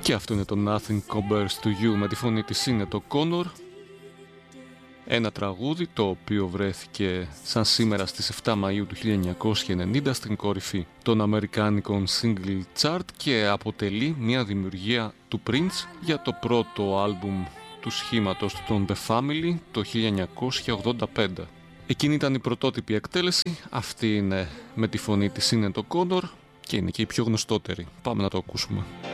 Και αυτό είναι το Nothing Compares to You, με τη φωνή της είναι το Connor. Ένα τραγούδι το οποίο βρέθηκε σαν σήμερα στις 7 Μαΐου του 1990 στην κορυφή των αμερικάνικων single chart και αποτελεί μια δημιουργία του Prince για το πρώτο άλμπουμ του σχήματος των The Family το 1985. Εκείνη ήταν η πρωτότυπη εκτέλεση, αυτή είναι με τη φωνή της είναι το Connor και είναι και η πιο γνωστότερη. Πάμε να το ακούσουμε.